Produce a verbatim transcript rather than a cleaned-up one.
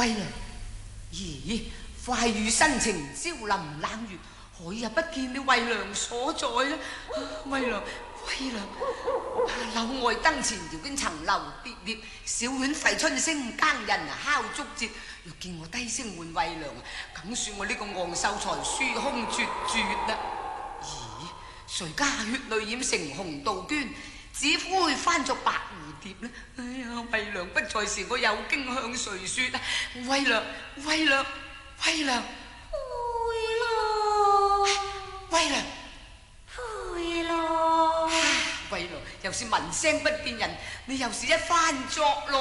喂娘，咦，快雨新晴，朝林冷月，海也不見你喂娘所在啦。喂娘，喂娘，樓外燈前遙見層樓疊疊，小院吠春聲，耕人敲竹節。若見我低聲喚喂娘，梗算我呢個昂秀才疏空絕絕啦。咦，誰家血淚染成紅杜鵑？指灰翻作白蝴蝶呢？哎呀，喂娘不在時，我有經向誰說啊？喂娘，喂娘，喂娘，喂娘， 回來， 喂娘，又是聞聲不見人，你又是一番作樂。